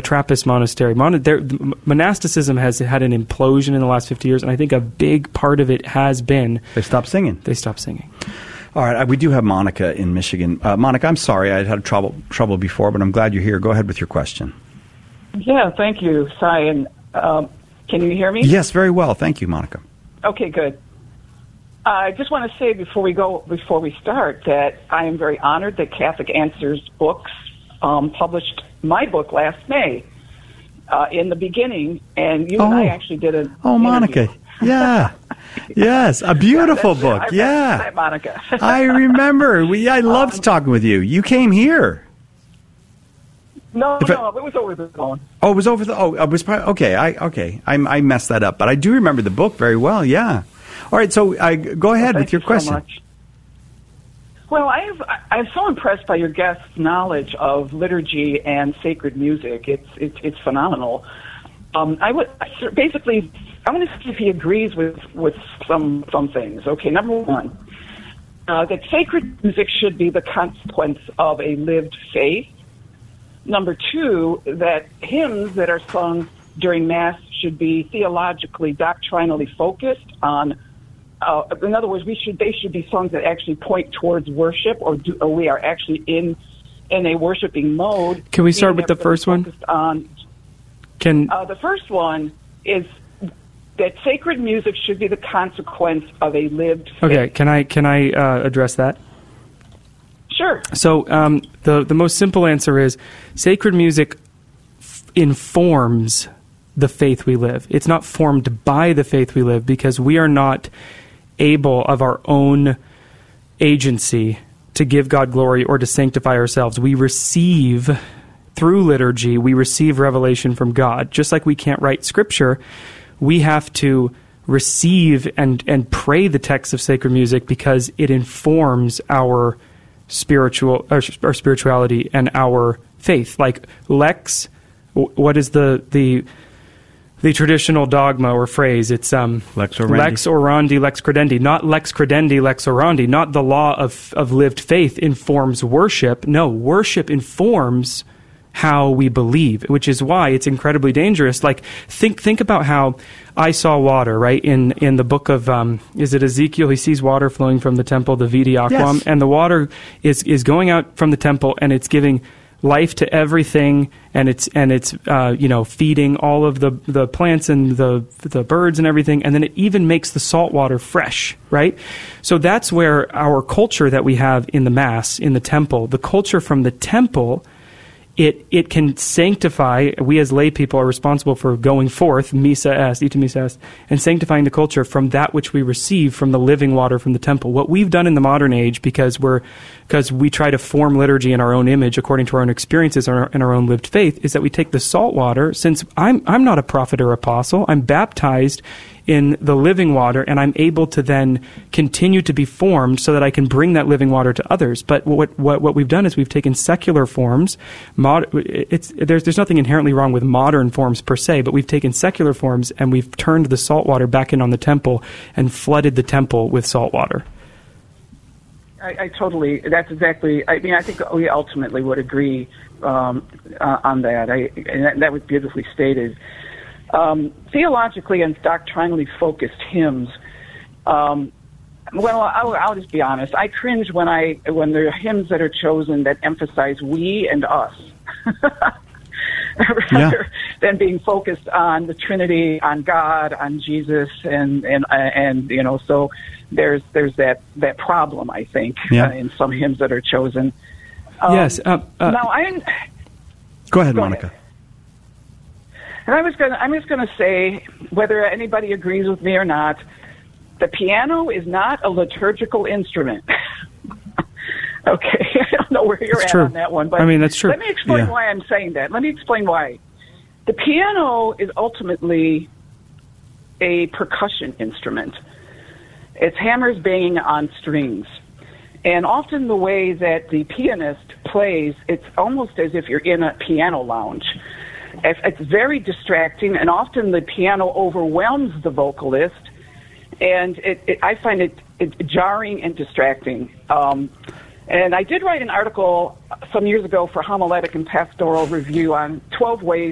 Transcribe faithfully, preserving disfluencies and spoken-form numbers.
Trappist monastery. Mon- there, monasticism has had an implosion in the last fifty years, and I think a big part of it has been... They stopped singing. They stopped singing. All right, we do have Monica in Michigan. Uh, Monica, I'm sorry I had trouble trouble before, but I'm glad you're here. Go ahead with your question. Yeah, thank you, Cy. And um, can you hear me? Yes, very well. Thank you, Monica. Okay, good. I just want to say before we go, before we start, that I am very honored that Catholic Answers Books um, published my book last May uh, in the beginning, and you oh. and I actually did an Oh, Monica, interview. yeah. Yes, a beautiful yeah, book. I yeah. that, Monica. I remember. We I loved um, talking with you. You came here. No, if no, it, it was over the phone. Oh, it was over the Oh, it was probably, okay. I okay. I I messed that up, but I do remember the book very well. Yeah. All right, so I go ahead well, with your you question. So much. Well, I've, I'm so impressed by your guest's knowledge of liturgy and sacred music. It's it's, it's phenomenal. Um, I would basically, I want to see if he agrees with, with some some things. Okay, number one, uh, that sacred music should be the consequence of a lived faith. Number two, that hymns that are sung during Mass should be theologically, doctrinally focused on. Uh, in other words, we should they should be songs that actually point towards worship, or, do, or we are actually in in a worshiping mode. Can we start with the first one? On, Can uh, the first one is that sacred music should be the consequence of a lived faith. Okay, can I can I uh, address that? Sure. So um, the the most simple answer is sacred music f- informs the faith we live. It's not formed by the faith we live, because we are not able of our own agency to give God glory or to sanctify ourselves. We receive, through liturgy, we receive revelation from God. Just like we can't write Scripture, we have to receive and, and pray the text of sacred music because it informs our spiritual our, our spirituality and our faith. Like lex, what is the the The traditional dogma or phrase, it's um, lex orandi. lex orandi, lex credendi, not lex credendi, lex orandi, not the law of, of lived faith informs worship. No, worship informs how we believe, which is why it's incredibly dangerous. Like, think think about how I saw water, right? In in the book of, um, is it Ezekiel? He sees water flowing from the temple, the vidi aquam, yes. and the water is, is going out from the temple, and it's giving life to everything, and it's and it's uh, you know feeding all of the, the plants and the the birds and everything, and then it even makes the salt water fresh, right? So that's where our culture that we have in the Mass, in the temple, the culture from the temple, it it can sanctify. We as lay people are responsible for going forth, missa est, ite missa est, and sanctifying the culture from that which we receive from the living water from the temple. What we've done in the modern age, because we're because we try to form liturgy in our own image according to our own experiences and our, and our own lived faith, is that we take the salt water. Since I'm I'm not a prophet or apostle, I'm baptized in the living water, and I'm able to then continue to be formed so that I can bring that living water to others. But what what, what we've done is we've taken secular forms. Mod, it's there's there's nothing inherently wrong with modern forms per se, but we've taken secular forms and we've turned the salt water back in on the temple and flooded the temple with salt water. I, I totally. That's exactly. I mean, I think we ultimately would agree um, uh, on that. I, and that, that was beautifully stated. Um, theologically and doctrinally focused hymns. Um, well, I'll, I'll just be honest. I cringe when I when there are hymns that are chosen that emphasize we and us, rather yeah. than being focused on the Trinity, on God, on Jesus, and and and you know. So there's there's that that problem, I think, yeah. uh, in some hymns that are chosen. Um, yes. Uh, uh, now I. Go ahead, go Monica. Ahead. And I was going I'm just going to say, whether anybody agrees with me or not, the piano is not a liturgical instrument. Okay, I don't know where you're that's at true. on that one, but I mean, that's true. Let me explain yeah. why I'm saying that. Let me explain why. The piano is ultimately a percussion instrument. It's hammers banging on strings. And often the way that the pianist plays, it's almost as if you're in a piano lounge. It's very distracting, and often the piano overwhelms the vocalist, and it, it, I find it, it jarring and distracting. Um, and I did write an article some years ago for Homiletic and Pastoral Review on twelve ways